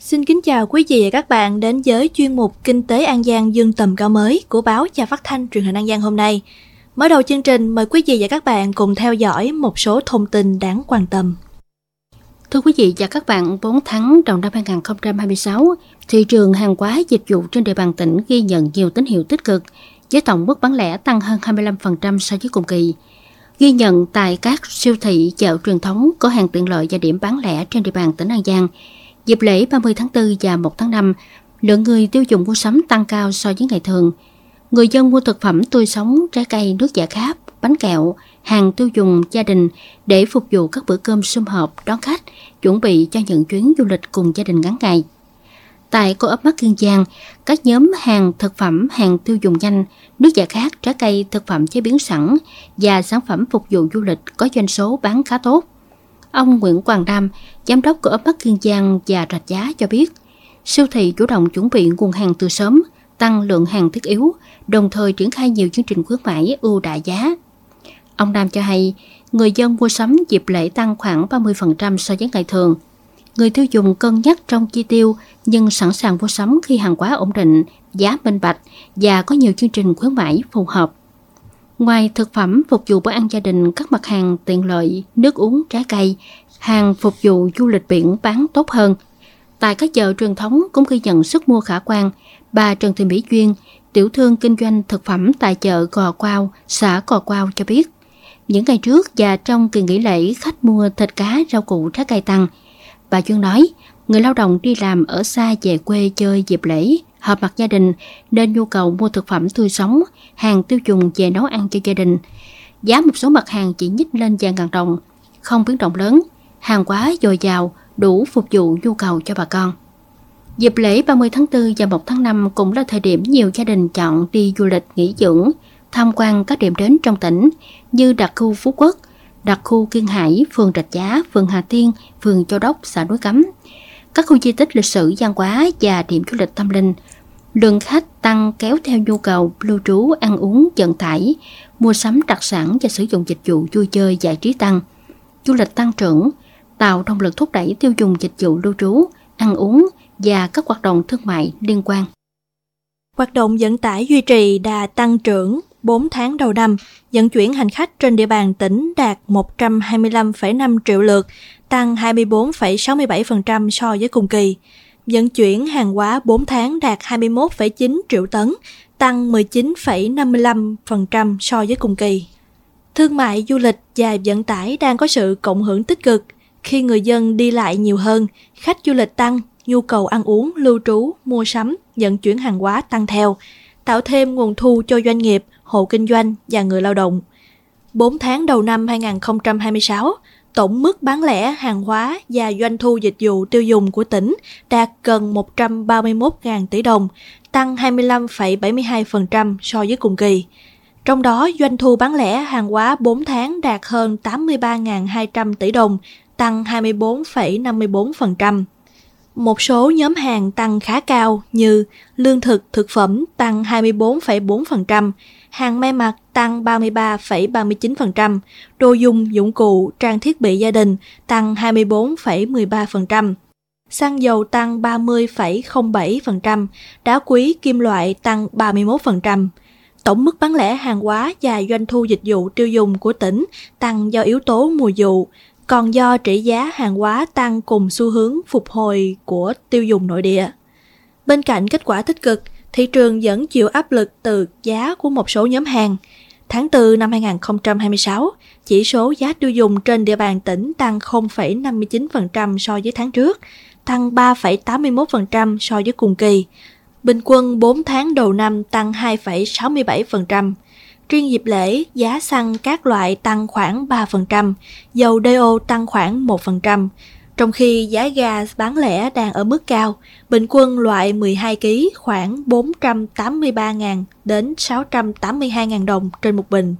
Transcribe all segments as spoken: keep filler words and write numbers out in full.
Xin kính chào quý vị và các bạn đến với chuyên mục Kinh tế An Giang dương tầm cao mới của báo Cha Phát Thanh Truyền hình An Giang hôm nay. Mở đầu chương trình, mời quý vị và các bạn cùng theo dõi một số thông tin đáng quan tâm. Thưa quý vị và các bạn, bốn tháng đầu năm hai nghìn không trăm hai mươi sáu, thị trường hàng hóa dịch vụ trên địa bàn tỉnh ghi nhận nhiều tín hiệu tích cực, với tổng mức bán lẻ tăng hơn hai mươi lăm phần trăm so với cùng kỳ. Ghi nhận tại các siêu thị, chợ truyền thống, cửa hàng tiện lợi và điểm bán lẻ trên địa bàn tỉnh An Giang, dịp lễ ba mươi tháng tư và một tháng năm, lượng người tiêu dùng mua sắm tăng cao so với ngày thường. Người dân mua thực phẩm tươi sống, trái cây, nước giải khát, bánh kẹo, hàng tiêu dùng gia đình để phục vụ các bữa cơm sum họp đón khách, chuẩn bị cho những chuyến du lịch cùng gia đình ngắn ngày. Tại Co-op Mart Kiên Giang, các nhóm hàng thực phẩm, hàng tiêu dùng nhanh, nước giải khát, trái cây, thực phẩm chế biến sẵn và sản phẩm phục vụ du lịch có doanh số bán khá tốt. Ông Nguyễn Quang Đam, giám đốc Co-op Mart Kiên Giang và Rạch Giá cho biết, siêu thị chủ động chuẩn bị nguồn hàng từ sớm, tăng lượng hàng thiết yếu, đồng thời triển khai nhiều chương trình khuyến mãi ưu đãi giá. Ông Đam cho hay, người dân mua sắm dịp lễ tăng khoảng ba mươi phần trăm so với ngày thường. Người tiêu dùng cân nhắc trong chi tiêu nhưng sẵn sàng mua sắm khi hàng hóa ổn định, giá minh bạch và có nhiều chương trình khuyến mãi phù hợp. Ngoài thực phẩm phục vụ bữa ăn gia đình, các mặt hàng tiện lợi, nước uống, trái cây, hàng phục vụ du lịch biển bán tốt hơn. Tại các chợ truyền thống cũng ghi nhận sức mua khả quan. Bà Trần Thị Mỹ Duyên, tiểu thương kinh doanh thực phẩm tại chợ Gò Quao, xã Gò Quao cho biết, những ngày trước và trong kỳ nghỉ lễ khách mua thịt cá, rau củ, trái cây tăng. Bà Duyên nói, người lao động đi làm ở xa về quê chơi dịp lễ, họp mặt gia đình nên nhu cầu mua thực phẩm tươi sống, hàng tiêu dùng về nấu ăn cho gia đình. Giá một số mặt hàng chỉ nhích lên vài ngàn đồng, không biến động lớn, hàng hóa dồi dào, đủ phục vụ nhu cầu cho bà con. Dịp lễ ba mươi tháng tư và một tháng năm cũng là thời điểm nhiều gia đình chọn đi du lịch nghỉ dưỡng, tham quan các điểm đến trong tỉnh như đặc khu Phú Quốc, đặc khu Kiên Hải, phường Rạch Giá, phường Hà Tiên, phường Châu Đốc, xã Núi Cấm, các khu di tích lịch sử văn hóa và điểm du lịch tâm linh. Lượng khách tăng kéo theo nhu cầu lưu trú, ăn uống, vận tải, mua sắm đặc sản và sử dụng dịch vụ vui chơi giải trí tăng. Du lịch tăng trưởng, tạo động lực thúc đẩy tiêu dùng dịch vụ lưu trú, ăn uống và các hoạt động thương mại liên quan. Hoạt động vận tải duy trì đà tăng trưởng. bốn tháng đầu năm, vận chuyển hành khách trên địa bàn tỉnh đạt một trăm hai mươi lăm phẩy năm triệu lượt, tăng hai mươi bốn phẩy sáu mươi bảy phần trăm so với cùng kỳ. Vận chuyển hàng hóa bốn tháng đạt hai mươi mốt phẩy chín triệu tấn, tăng mười chín phẩy năm mươi lăm phần trăm so với cùng kỳ. Thương mại, du lịch và vận tải đang có sự cộng hưởng tích cực. Khi người dân đi lại nhiều hơn, khách du lịch tăng, nhu cầu ăn uống, lưu trú, mua sắm, vận chuyển hàng hóa tăng theo, tạo thêm nguồn thu cho doanh nghiệp, hộ kinh doanh và người lao động. bốn tháng đầu năm hai nghìn không trăm hai mươi sáu, tổng mức bán lẻ hàng hóa và doanh thu dịch vụ tiêu dùng của tỉnh đạt gần một trăm ba mươi mốt nghìn tỷ đồng, tăng hai mươi lăm phẩy bảy mươi hai phần trăm so với cùng kỳ. Trong đó, doanh thu bán lẻ hàng hóa bốn tháng đạt hơn tám mươi ba nghìn hai trăm tỷ đồng, tăng hai mươi bốn phẩy năm mươi bốn phần trăm. Một số nhóm hàng tăng khá cao như lương thực, thực phẩm tăng hai mươi bốn phẩy bốn phần trăm, hàng may mặc tăng ba mươi ba phẩy ba mươi chín phần trăm, đồ dùng, dụng cụ, trang thiết bị gia đình tăng hai mươi bốn phẩy mười ba phần trăm, xăng dầu tăng ba mươi phẩy không bảy phần trăm, đá quý, kim loại tăng ba mươi mốt phần trăm. Tổng mức bán lẻ hàng hóa và doanh thu dịch vụ tiêu dùng của tỉnh tăng do yếu tố mùa vụ, còn do trị giá hàng hóa tăng cùng xu hướng phục hồi của tiêu dùng nội địa. Bên cạnh kết quả tích cực, thị trường vẫn chịu áp lực từ giá của một số nhóm hàng. Tháng tư năm hai nghìn không trăm hai mươi sáu, chỉ số giá tiêu dùng trên địa bàn tỉnh tăng không phẩy năm mươi chín phần trăm so với tháng trước, tăng ba phẩy tám mươi mốt phần trăm so với cùng kỳ. Bình quân bốn tháng đầu năm tăng hai phẩy sáu mươi bảy phần trăm. Riêng dịp lễ, giá xăng các loại tăng khoảng ba phần trăm, dầu đê ô tăng khoảng một phần trăm, trong khi giá ga bán lẻ đang ở mức cao, bình quân loại mười hai ki lô gam khoảng bốn trăm tám mươi ba nghìn đến sáu trăm tám mươi hai nghìn đồng trên một bình.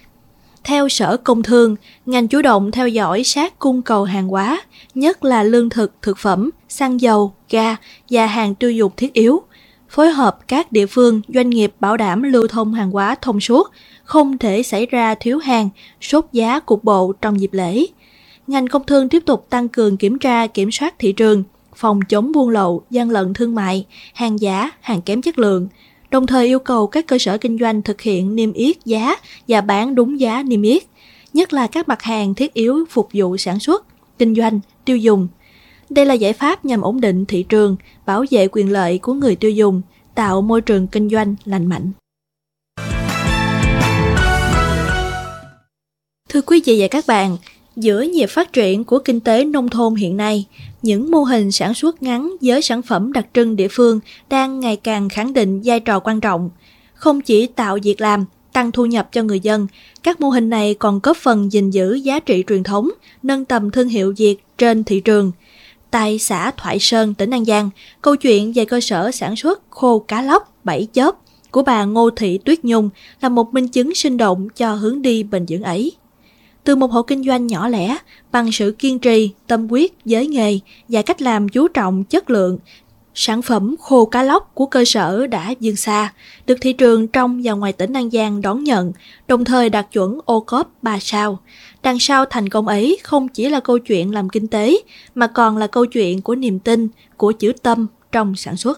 Theo Sở Công Thương, ngành chủ động theo dõi sát cung cầu hàng hóa, nhất là lương thực, thực phẩm, xăng dầu, ga và hàng tiêu dùng thiết yếu, phối hợp các địa phương, doanh nghiệp bảo đảm lưu thông hàng hóa thông suốt, không thể xảy ra thiếu hàng, sốt giá cục bộ trong dịp lễ. Ngành công thương tiếp tục tăng cường kiểm tra, kiểm soát thị trường, phòng chống buôn lậu, gian lận thương mại, hàng giả, hàng kém chất lượng, đồng thời yêu cầu các cơ sở kinh doanh thực hiện niêm yết giá và bán đúng giá niêm yết, nhất là các mặt hàng thiết yếu phục vụ sản xuất, kinh doanh, tiêu dùng. Đây là giải pháp nhằm ổn định thị trường, bảo vệ quyền lợi của người tiêu dùng, tạo môi trường kinh doanh lành mạnh. Thưa quý vị và các bạn, giữa nhịp phát triển của kinh tế nông thôn hiện nay, những mô hình sản xuất ngắn với sản phẩm đặc trưng địa phương đang ngày càng khẳng định vai trò quan trọng. Không chỉ tạo việc làm, tăng thu nhập cho người dân, các mô hình này còn góp phần gìn giữ giá trị truyền thống, nâng tầm thương hiệu Việt trên thị trường. Tại xã Thoại Sơn, tỉnh An Giang, câu chuyện về cơ sở sản xuất khô cá lóc bảy chớp của bà Ngô Thị Tuyết Nhung là một minh chứng sinh động cho hướng đi bền vững ấy. Từ một hộ kinh doanh nhỏ lẻ, bằng sự kiên trì, tâm huyết với nghề và cách làm chú trọng chất lượng, sản phẩm khô cá lóc của cơ sở đã vươn xa, được thị trường trong và ngoài tỉnh An Giang đón nhận, đồng thời đạt chuẩn ô cốp ba sao. Đằng sau thành công ấy không chỉ là câu chuyện làm kinh tế, mà còn là câu chuyện của niềm tin, của chữ tâm trong sản xuất.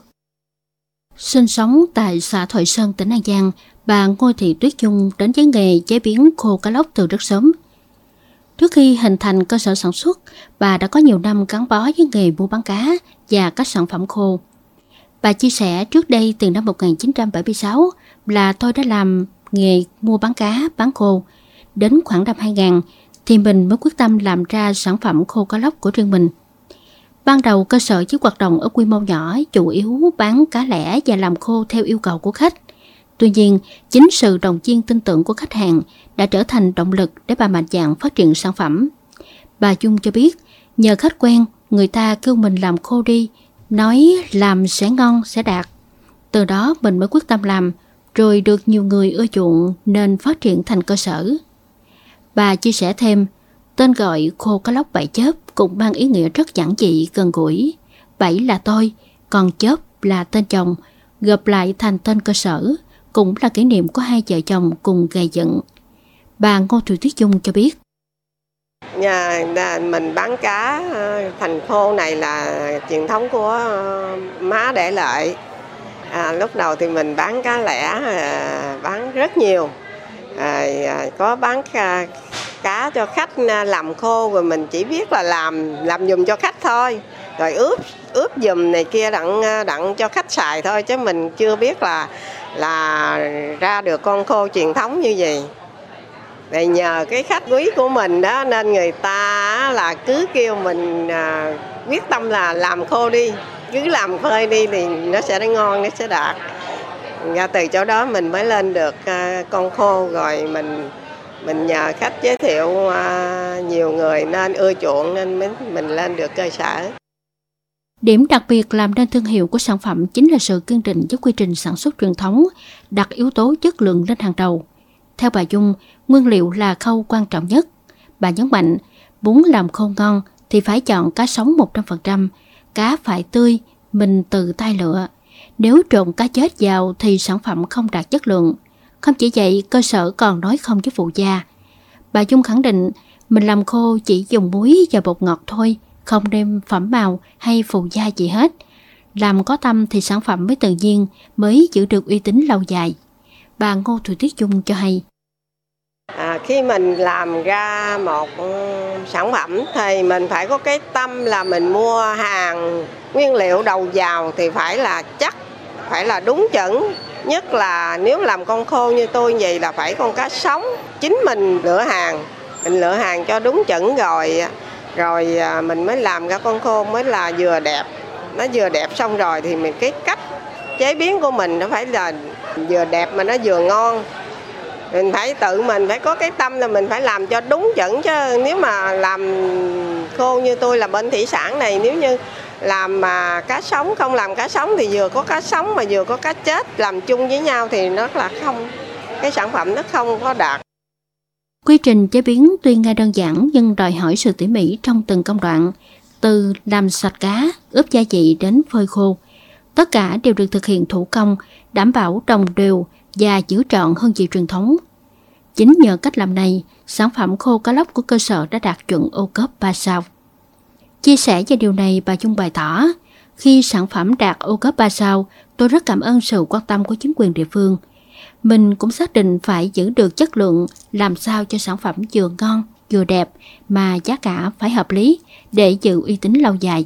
Sinh sống tại xã Thoại Sơn, tỉnh An Giang, bà Ngô Thị Tuyết Nhung đến với nghề chế biến khô cá lóc từ rất sớm. Trước khi hình thành cơ sở sản xuất, bà đã có nhiều năm gắn bó với nghề mua bán cá và các sản phẩm khô. Bà chia sẻ trước đây từ năm một nghìn chín trăm bảy mươi sáu là tôi đã làm nghề mua bán cá, bán khô. Đến khoảng năm hai nghìn thì mình mới quyết tâm làm ra sản phẩm khô cá lóc của riêng mình. Ban đầu cơ sở chỉ hoạt động ở quy mô nhỏ, chủ yếu bán cá lẻ và làm khô theo yêu cầu của khách. Tuy nhiên, chính sự động viên tin tưởng của khách hàng đã trở thành động lực để bà mạnh dạn phát triển sản phẩm. Bà Dung cho biết, nhờ khách quen, người ta kêu mình làm khô đi, nói làm sẽ ngon, sẽ đạt. Từ đó mình mới quyết tâm làm, rồi được nhiều người ưa chuộng nên phát triển thành cơ sở. Bà chia sẻ thêm, tên gọi khô cá lóc bảy chớp cũng mang ý nghĩa rất giản dị, gần gũi. Bảy là tôi, còn chớp là tên chồng, gộp lại thành tên cơ sở, cũng là kỷ niệm của hai vợ chồng cùng gây dựng. Bà Ngô Thị Tuyết Dung cho biết. Nhà mình bán cá thành khô này là truyền thống của má để lại. À, lúc đầu thì mình bán cá lẻ, bán rất nhiều. À, có bán cá, cá cho khách làm khô, rồi mình chỉ biết là làm làm giùm cho khách thôi. Rồi ướp ướp giùm này kia đặng đặng cho khách xài thôi, chứ mình chưa biết là là ra được con khô truyền thống như vậy. Để nhờ cái khách quý của mình đó nên người ta là cứ kêu mình à, quyết tâm là làm khô đi, cứ làm phơi đi thì nó sẽ ngon, nó sẽ đạt. Ra từ chỗ đó mình mới lên được à, con khô, rồi mình mình nhờ khách giới thiệu à, nhiều người nên ưa chuộng nên mình, mình lên được cơ sở. Điểm đặc biệt làm nên thương hiệu của sản phẩm chính là sự kiên định với quy trình sản xuất truyền thống, đặt yếu tố chất lượng lên hàng đầu. Theo bà Dung, nguyên liệu là khâu quan trọng nhất. Bà nhấn mạnh, muốn làm khô ngon thì phải chọn cá sống một trăm phần trăm, cá phải tươi, mình tự tay lựa. Nếu trộn cá chết vào thì sản phẩm không đạt chất lượng. Không chỉ vậy, cơ sở còn nói không với phụ gia. Bà Dung khẳng định, mình làm khô chỉ dùng muối và bột ngọt thôi, không đem phẩm màu hay phụ gia gì hết. Làm có tâm thì sản phẩm mới tự nhiên, mới giữ được uy tín lâu dài. Bà Ngô Thị Tuyết Dung cho hay. À, khi mình làm ra một sản phẩm thì mình phải có cái tâm là mình mua hàng nguyên liệu đầu vào thì phải là chắc, phải là đúng chuẩn. Nhất là nếu làm con khô như tôi như vậy là phải con cá sống. Chính mình lựa hàng, mình lựa hàng cho đúng chuẩn rồi, rồi mình mới làm ra con khô mới là vừa đẹp. Nó vừa đẹp xong rồi thì mình cái cách chế biến của mình nó phải là vừa đẹp mà nó vừa ngon. Mình phải tự mình phải có cái tâm là mình phải làm cho đúng chuẩn, chứ nếu mà làm khô như tôi là bên thủy sản này, nếu như làm mà cá sống, không làm cá sống thì vừa có cá sống mà vừa có cá chết làm chung với nhau thì nó là không, cái sản phẩm nó không có đạt. Quy trình chế biến tuy nghe đơn giản nhưng đòi hỏi sự tỉ mỉ trong từng công đoạn, từ làm sạch cá, ướp gia vị đến phơi khô. Tất cả đều được thực hiện thủ công, đảm bảo đồng đều và giữ trọn hương vị truyền thống. Chính nhờ cách làm này, sản phẩm khô cá lóc của cơ sở đã đạt chuẩn ô cốp ba sao. Chia sẻ về điều này, bà Chung bày tỏ, khi sản phẩm đạt ô cốp ba sao, tôi rất cảm ơn sự quan tâm của chính quyền địa phương. Mình cũng xác định phải giữ được chất lượng, làm sao cho sản phẩm vừa ngon, vừa đẹp, mà giá cả phải hợp lý để giữ uy tín lâu dài.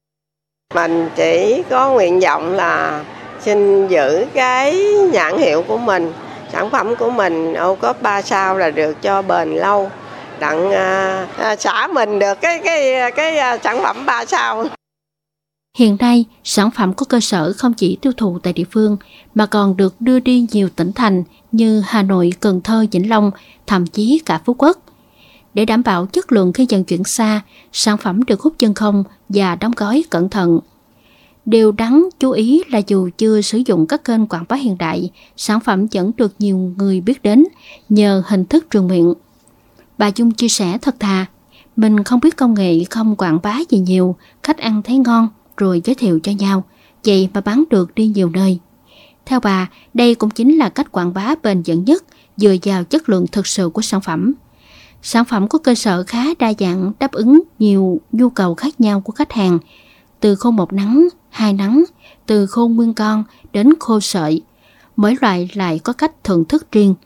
Mình chỉ có nguyện vọng là xin giữ cái nhãn hiệu của mình, sản phẩm của mình ô cốp ba sao là được cho bền lâu, đặng à, à, xã mình được cái cái cái, cái sản phẩm ba sao. Hiện nay, sản phẩm có cơ sở không chỉ tiêu thụ tại địa phương mà còn được đưa đi nhiều tỉnh thành như Hà Nội, Cần Thơ, Vĩnh Long, thậm chí cả Phú Quốc. Để đảm bảo chất lượng khi vận chuyển xa, sản phẩm được hút chân không và đóng gói cẩn thận. Điều đáng chú ý là dù chưa sử dụng các kênh quảng bá hiện đại, sản phẩm vẫn được nhiều người biết đến nhờ hình thức truyền miệng. Bà Dung chia sẻ thật thà, mình không biết công nghệ, không quảng bá gì nhiều, khách ăn thấy ngon rồi giới thiệu cho nhau, vậy mà bán được đi nhiều nơi. Theo bà, đây cũng chính là cách quảng bá bền vững nhất, dựa vào chất lượng thực sự của sản phẩm. Sản phẩm có cơ sở khá đa dạng, đáp ứng nhiều nhu cầu khác nhau của khách hàng, từ khô một nắng, hai nắng, từ khô nguyên con đến khô sợi. Mỗi loại lại có cách thưởng thức riêng.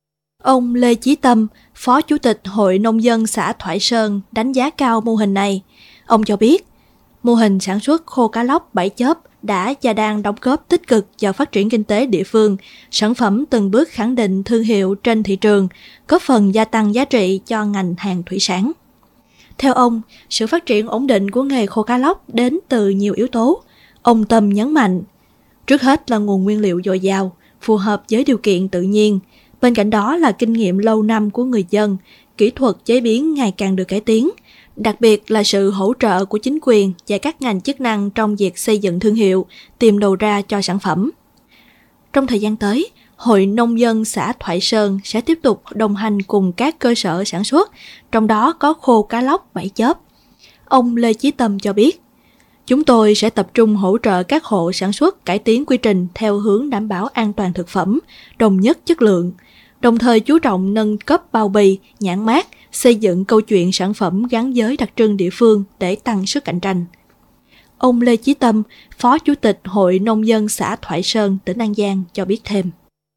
Ông Lê Chí Tâm, Phó Chủ tịch Hội Nông dân xã Thoại Sơn đánh giá cao mô hình này. Ông cho biết, mô hình sản xuất khô cá lóc bảy chớp đã và đang đóng góp tích cực vào phát triển kinh tế địa phương, sản phẩm từng bước khẳng định thương hiệu trên thị trường, góp phần gia tăng giá trị cho ngành hàng thủy sản. Theo ông, sự phát triển ổn định của nghề khô cá lóc đến từ nhiều yếu tố. Ông Tâm nhấn mạnh, trước hết là nguồn nguyên liệu dồi dào, phù hợp với điều kiện tự nhiên. Bên cạnh đó là kinh nghiệm lâu năm của người dân, kỹ thuật chế biến ngày càng được cải tiến, đặc biệt là sự hỗ trợ của chính quyền và các ngành chức năng trong việc xây dựng thương hiệu, tìm đầu ra cho sản phẩm. Trong thời gian tới, Hội Nông dân xã Thoại Sơn sẽ tiếp tục đồng hành cùng các cơ sở sản xuất, trong đó có khô cá lóc bảy chớp. Ông Lê Chí Tâm cho biết, chúng tôi sẽ tập trung hỗ trợ các hộ sản xuất cải tiến quy trình theo hướng đảm bảo an toàn thực phẩm, đồng nhất chất lượng, đồng thời chú trọng nâng cấp bao bì, nhãn mác, xây dựng câu chuyện sản phẩm gắn với đặc trưng địa phương để tăng sức cạnh tranh. Ông Lê Chí Tâm, Phó Chủ tịch Hội Nông dân xã Thoại Sơn, tỉnh An Giang cho biết thêm.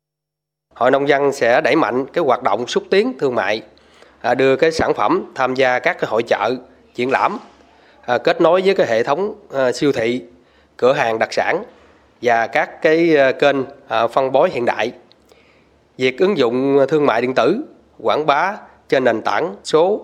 Hội nông dân sẽ đẩy mạnh cái hoạt động xúc tiến thương mại, đưa cái sản phẩm tham gia các cái hội chợ, triển lãm, kết nối với cái hệ thống siêu thị, cửa hàng đặc sản và các cái kênh phân phối hiện đại. Việc ứng dụng thương mại điện tử, quảng bá trên nền tảng số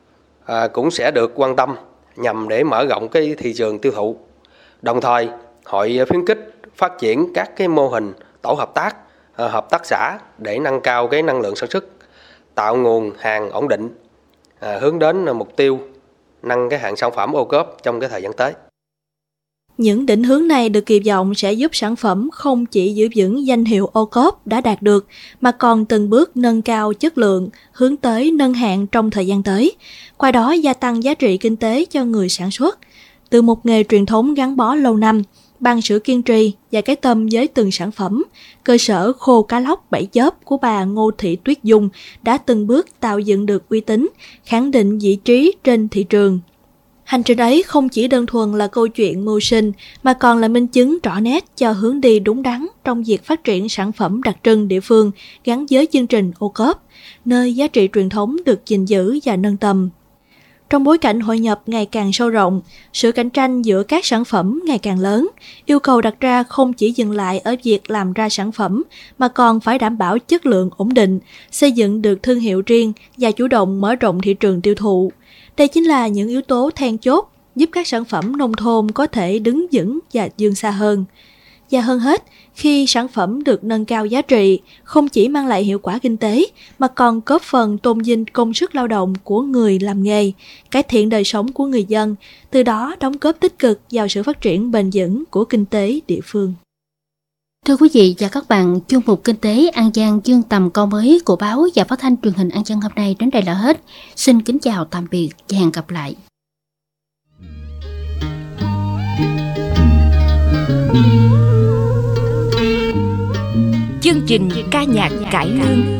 cũng sẽ được quan tâm nhằm để mở rộng cái thị trường tiêu thụ. Đồng thời, hội khuyến khích phát triển các cái mô hình tổ hợp tác, hợp tác xã để nâng cao cái năng lượng sản xuất, tạo nguồn hàng ổn định, hướng đến mục tiêu nâng cái hạng sản phẩm ô cốp trong cái thời gian tới. Những định hướng này được kỳ vọng sẽ giúp sản phẩm không chỉ giữ vững danh hiệu ô cốp đã đạt được, mà còn từng bước nâng cao chất lượng, hướng tới nâng hạng trong thời gian tới, qua đó gia tăng giá trị kinh tế cho người sản xuất. Từ một nghề truyền thống gắn bó lâu năm, bằng sự kiên trì và cái tâm với từng sản phẩm, cơ sở khô cá lóc bảy chớp của bà Ngô Thị Tuyết Dung đã từng bước tạo dựng được uy tín, khẳng định vị trí trên thị trường. Hành trình ấy không chỉ đơn thuần là câu chuyện mưu sinh, mà còn là minh chứng rõ nét cho hướng đi đúng đắn trong việc phát triển sản phẩm đặc trưng địa phương gắn với chương trình ô cốp, nơi giá trị truyền thống được gìn giữ và nâng tầm. Trong bối cảnh hội nhập ngày càng sâu rộng, sự cạnh tranh giữa các sản phẩm ngày càng lớn, yêu cầu đặt ra không chỉ dừng lại ở việc làm ra sản phẩm, mà còn phải đảm bảo chất lượng ổn định, xây dựng được thương hiệu riêng và chủ động mở rộng thị trường tiêu thụ. Đây chính là những yếu tố then chốt giúp các sản phẩm nông thôn có thể đứng vững và vươn xa hơn. Và hơn hết, khi sản phẩm được nâng cao giá trị, không chỉ mang lại hiệu quả kinh tế, mà còn góp phần tôn vinh công sức lao động của người làm nghề, cải thiện đời sống của người dân, từ đó đóng góp tích cực vào sự phát triển bền vững của kinh tế địa phương. Thưa quý vị và các bạn, chuyên mục Kinh tế An Giang dương tầm câu mới của báo và phát thanh truyền hình An Giang hôm nay đến đây là hết. Xin kính chào tạm biệt và hẹn gặp lại. Chương trình ca nhạc cải lương